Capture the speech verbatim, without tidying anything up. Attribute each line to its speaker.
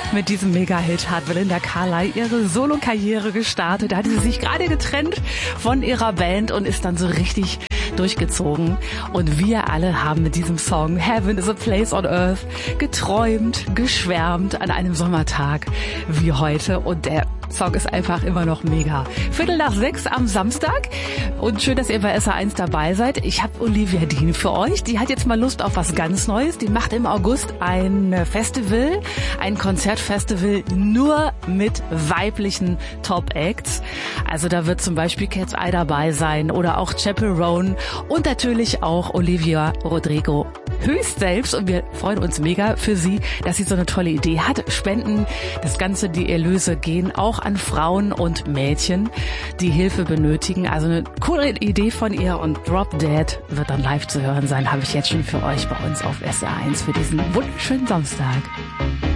Speaker 1: Mit diesem Mega-Hit hat Belinda Carlisle ihre Solo-Karriere gestartet. Da hatte sie sich gerade getrennt von ihrer Band und ist dann so richtig durchgezogen. Und wir alle haben mit diesem Song Heaven is a Place on Earth geträumt, geschwärmt an einem Sommertag wie heute. Und der Song ist einfach immer noch mega. Viertel nach sechs am Samstag. Und schön, dass ihr bei S R eins dabei seid. Ich habe Olivia Dean für euch. Die hat jetzt mal Lust auf was ganz Neues. Die macht im August ein Festival, ein Konzertfestival nur mit weiblichen Top-Acts. Also da wird zum Beispiel Cat's Eye dabei sein oder auch Chaperone und natürlich auch Olivia Rodrigo höchst selbst. Und wir freuen uns mega für sie, dass sie so eine tolle Idee hat. Spenden, das Ganze, die Erlöse gehen auch an Frauen und Mädchen, die Hilfe benötigen. Also eine coole Idee von ihr und Drop Dead wird dann live zu hören sein, habe ich jetzt schon für euch bei uns auf S R eins für diesen wunderschönen Samstag.